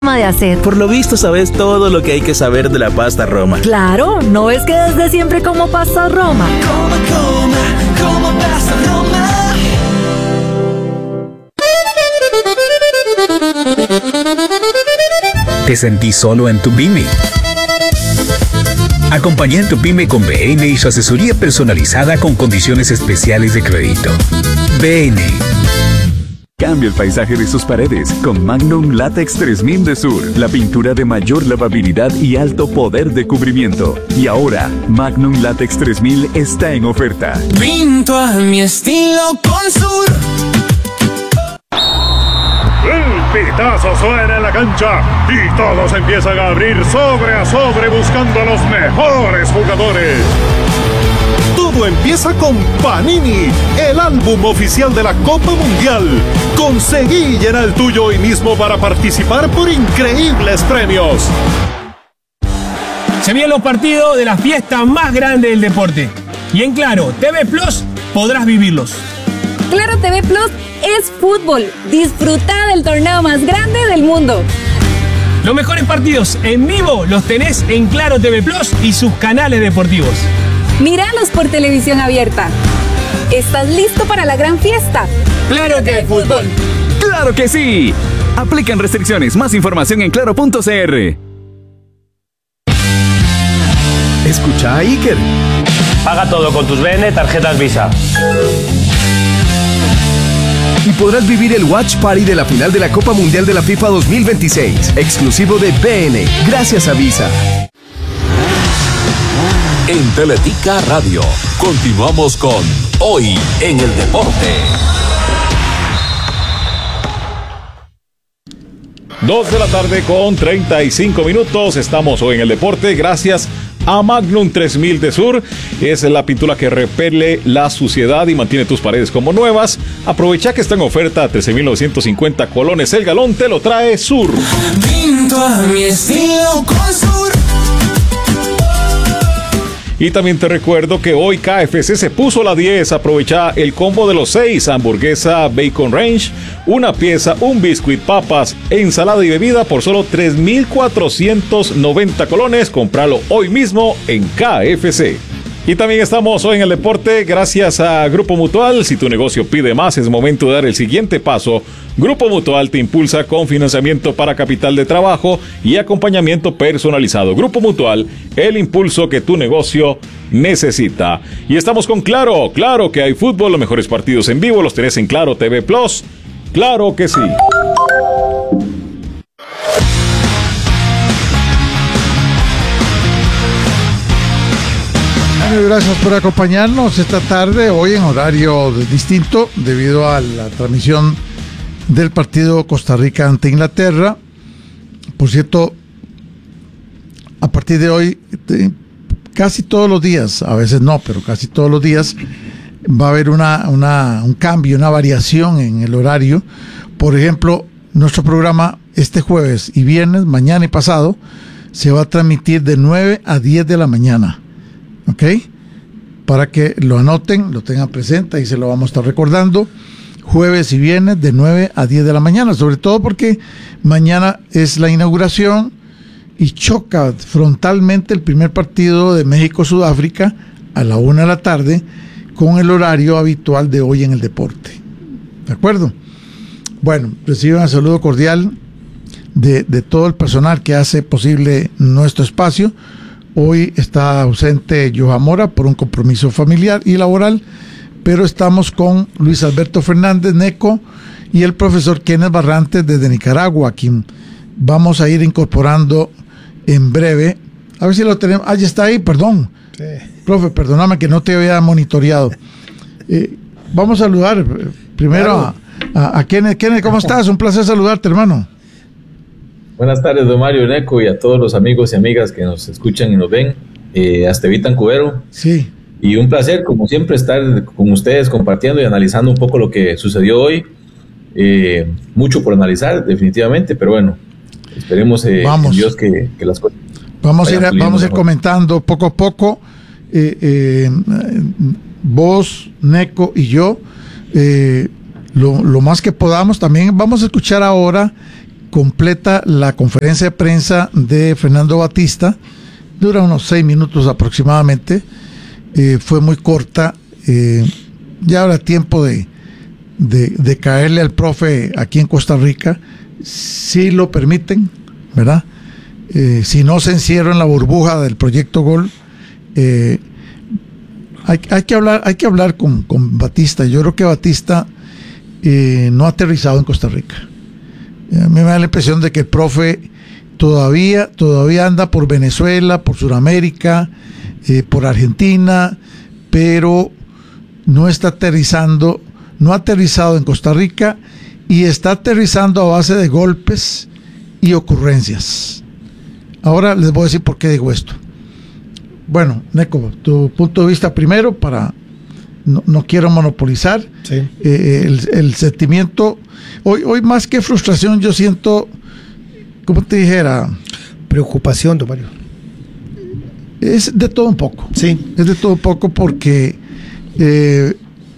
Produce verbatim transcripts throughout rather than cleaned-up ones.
de hacer. Por lo visto sabes todo lo que hay que saber de la pasta Roma. Claro, ¿no es que desde siempre como pasta Roma? Coma, coma, como pasta Roma. ¿Te sentís solo en tu pyme? Acompaña en tu pyme con B N y su asesoría personalizada con condiciones especiales de crédito. B N. Cambia el paisaje de sus paredes con Magnum Latex tres mil de Sur, la pintura de mayor lavabilidad y alto poder de cubrimiento. Y ahora, Magnum Latex tres mil está en oferta. Pinto a mi estilo con Sur. El pitazo suena en la cancha y todos empiezan a abrir sobre a sobre buscando a los mejores jugadores. Todo empieza con Panini, el álbum oficial de la Copa Mundial. Conseguí llenar el tuyo hoy mismo para participar por increíbles premios. Se vienen los partidos de la fiesta más grande del deporte. Y en Claro T V Plus podrás vivirlos. Claro T V Plus es fútbol. Disfruta del torneo más grande del mundo. Los mejores partidos en vivo los tenés en Claro T V Plus y sus canales deportivos. Míralos por televisión abierta. ¿Estás listo para la gran fiesta? ¡Claro que hay fútbol! ¡Claro que sí! Aplican restricciones. Más información en claro punto c r. Escucha a Iker. Paga todo con tus B N tarjetas Visa. Y podrás vivir el Watch Party de la final de la Copa Mundial de la FIFA dos mil veintiséis, exclusivo de B N, gracias a Visa. En Teletica Radio, continuamos con Hoy en el Deporte. Dos de la tarde con treinta y cinco minutos. Estamos hoy en el deporte gracias a Magnum tres mil de Sur. Es la pintura que repele la suciedad y mantiene tus paredes como nuevas. Aprovecha que está en oferta a trece mil novecientos cincuenta colones el galón. Te lo trae Sur. Pinto a mi estilo con Sur. Y también te recuerdo que hoy K F C se puso la diez. Aprovecha el combo de los seis: hamburguesa Bacon Range, una pieza, un biscuit, papas, ensalada y bebida por solo tres mil cuatrocientos noventa colones. Compralo hoy mismo en K F C. Y también estamos hoy en el deporte gracias a Grupo Mutual. Si tu negocio pide más, es momento de dar el siguiente paso. Grupo Mutual te impulsa con financiamiento para capital de trabajo y acompañamiento personalizado. Grupo Mutual, el impulso que tu negocio necesita. Y estamos con Claro, claro que hay fútbol, los mejores partidos en vivo los tenés en Claro T V Plus. Claro que sí. Gracias por acompañarnos esta tarde, hoy en horario distinto, debido a la transmisión del partido Costa Rica ante Inglaterra. Por cierto, a partir de hoy, casi todos los días, a veces no, pero casi todos los días, va a haber una, una, un cambio, una variación en el horario. Por ejemplo, nuestro programa este jueves y viernes, mañana y pasado, se va a transmitir de nueve a diez de la mañana. ¿Ok? Para que lo anoten, lo tengan presente, y se lo vamos a estar recordando. Jueves y viernes de nueve a diez de la mañana, sobre todo porque mañana es la inauguración y choca frontalmente el primer partido de México-Sudáfrica a la una de la tarde con el horario habitual de Hoy en el Deporte. ¿De acuerdo? Bueno, reciban un saludo cordial de, de todo el personal que hace posible nuestro espacio. Hoy está ausente Johan Mora por un compromiso familiar y laboral, pero estamos con Luis Alberto Fernández, Neco, y el profesor Kenneth Barrantes desde Nicaragua, a quien vamos a ir incorporando en breve. A ver si lo tenemos. Ah, ya está ahí, perdón. Sí. Profe, perdóname que no te había monitoreado. Eh, vamos a saludar primero claro. a, a, a Kenneth. Kenneth, ¿cómo estás? Un placer saludarte, hermano. Buenas tardes, don Mario Neco, y a todos los amigos y amigas que nos escuchan y nos ven. Eh, hasta Evitan Cubero. Sí. Y un placer, como siempre, estar con ustedes compartiendo y analizando un poco lo que sucedió hoy. Eh, mucho por analizar, definitivamente, pero bueno, esperemos eh, en Dios que, que las cosas. Vamos a ir, vamos a ir comentando poco a poco. Eh, eh, vos, Neco y yo, eh, lo, lo más que podamos. También vamos a escuchar ahora completa la conferencia de prensa de Fernando Batista, dura unos seis minutos aproximadamente, eh, fue muy corta, eh, ya habrá tiempo de, de, de caerle al profe aquí en Costa Rica, si lo permiten, ¿verdad? Eh, si no se encierra en la burbuja del proyecto Gol, eh, hay, hay que hablar, hay que hablar con, con Batista. Yo creo que Batista eh, no ha aterrizado en Costa Rica. A mí me da la impresión de que el profe todavía, todavía anda por Venezuela, por Sudamérica, eh, por Argentina, pero no está aterrizando, no ha aterrizado en Costa Rica y está aterrizando a base de golpes y ocurrencias. Ahora les voy a decir por qué digo esto. Bueno, Neco, tu punto de vista primero, para no, no quiero monopolizar. Sí. Eh, el, el sentimiento, hoy, hoy más que frustración, yo siento, ¿cómo te dijera? Preocupación, don Mario. Es de todo un poco. Sí. Es de todo un poco porque eh,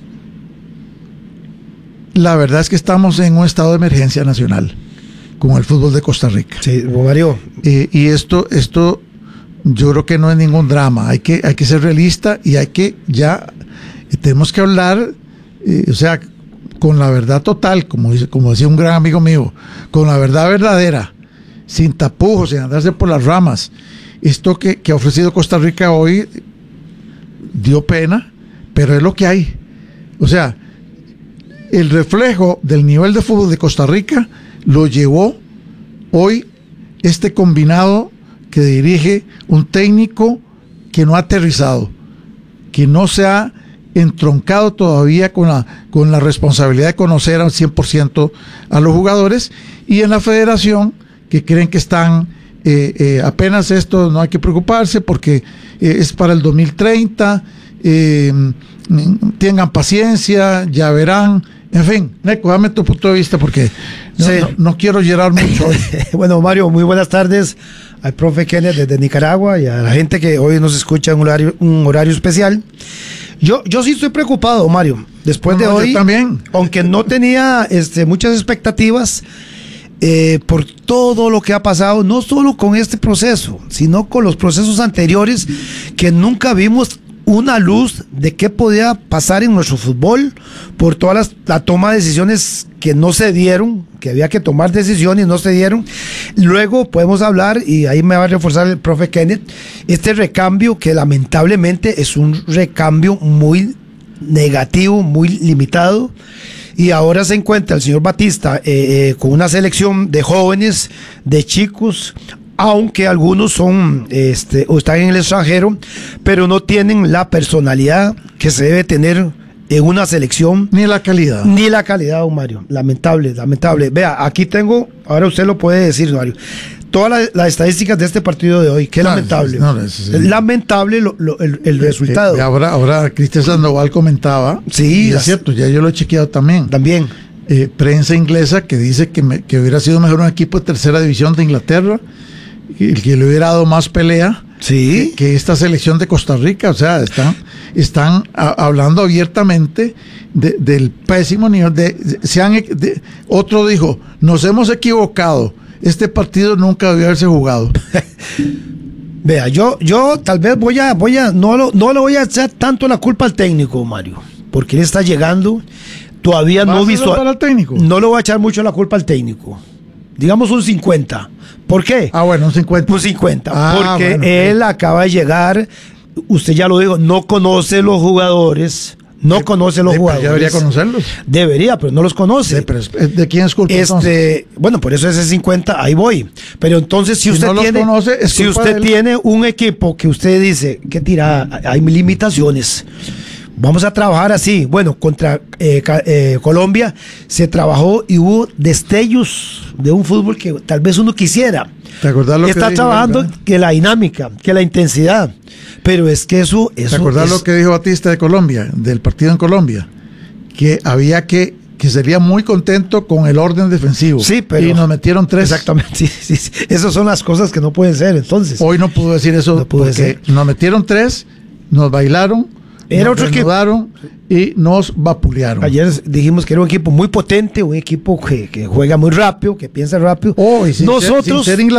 la verdad es que estamos en un estado de emergencia nacional con el fútbol de Costa Rica. Sí, don Mario. Eh, y esto, esto yo creo que no es ningún drama. Hay que, hay que ser realista y hay que ya, eh, tenemos que hablar, eh, o sea, con la verdad total, como dice, como decía un gran amigo mío, con la verdad verdadera, sin tapujos, sin andarse por las ramas. Esto que, que ha ofrecido Costa Rica hoy dio pena, pero es lo que hay. O sea, el reflejo del nivel de fútbol de Costa Rica lo llevó hoy este combinado que dirige un técnico que no ha aterrizado, que no se ha entroncado todavía con la, con la responsabilidad de conocer al cien por ciento a los jugadores, y en la federación que creen que están eh, eh, apenas esto, no hay que preocuparse porque eh, es para el dos mil treinta, eh, tengan paciencia, ya verán. En fin, Neco, dame tu punto de vista porque no, sí. no, no quiero llorar mucho hoy. Bueno, Mario, muy buenas tardes al profe Kenneth desde Nicaragua y a la gente que hoy nos escucha en un horario, un horario especial. Yo, yo sí estoy preocupado, Mario, después no, de hoy, yo también. Aunque no tenía este, muchas expectativas eh, por todo lo que ha pasado, no solo con este proceso, sino con los procesos anteriores que nunca vimos una luz de qué podía pasar en nuestro fútbol por todas las la toma de decisiones que no se dieron, que había que tomar decisiones y no se dieron. Luego podemos hablar, y ahí me va a reforzar el profe Kenneth, este recambio que lamentablemente es un recambio muy negativo, muy limitado, y ahora se encuentra el señor Batista eh, eh, con una selección de jóvenes, de chicos, aunque algunos son este o están en el extranjero, pero no tienen la personalidad que se debe tener en una selección, ni la calidad, ni la calidad, don Mario. Lamentable, lamentable. Vea, aquí tengo, ahora usted lo puede decir, Mario, todas las, las estadísticas de este partido de hoy. Qué no, lamentable, no, no, sí. lamentable lo, lo, el, el resultado. Eh, eh, ahora, ahora Cristian Sandoval comentaba, sí, y es cierto, ya yo lo he chequeado también. También. Eh, prensa inglesa que dice que, me, que hubiera sido mejor un equipo de tercera división de Inglaterra, el que le hubiera dado más pelea, sí, que, que esta selección de Costa Rica. O sea, están, están a, hablando abiertamente de, del pésimo nivel. De, de, se han, de, otro dijo, nos hemos equivocado, este partido nunca debió haberse jugado. Vea, yo, yo tal vez voy a, voy a, no lo, no le voy a echar tanto la culpa al técnico, Mario, porque él está llegando, todavía no visual, para el técnico. No le voy a echar mucho la culpa al técnico. Digamos un cincuenta. ¿Por qué? Ah, bueno, un cincuenta. Un cincuenta. Ah, porque bueno, él okay. acaba de llegar, usted ya lo dijo, no conoce los jugadores, no de, conoce los de, jugadores. Debería conocerlos. Debería, pero no los conoce. De, pero ¿de quién es culpa? Este, bueno, por eso ese cincuenta, ahí voy. Pero entonces, si, si usted no tiene, los conoce, es si usted tiene un equipo que usted dice, que tira, hay limitaciones. Vamos a trabajar así. Bueno, contra eh, eh, Colombia se trabajó y hubo destellos de un fútbol que tal vez uno quisiera. ¿Te acordás lo Está que trabajando dijo, que la dinámica, que la intensidad. Pero es que eso... eso ¿Te acordás es... lo que dijo Batista de Colombia, del partido en Colombia? Que había que... que sería muy contento con el orden defensivo. Sí, pero... Y nos metieron tres. Exactamente. Sí, sí, sí. Esas son las cosas que no pueden ser, entonces. Hoy no pudo decir eso, no pudo porque decir. Nos metieron tres, nos bailaron. Era nos otro reanudaron y nos vapulearon. Ayer dijimos que era un equipo muy potente, un equipo que, que juega muy rápido, que piensa rápido. Oh, y sin Nosotros, ser, sin ser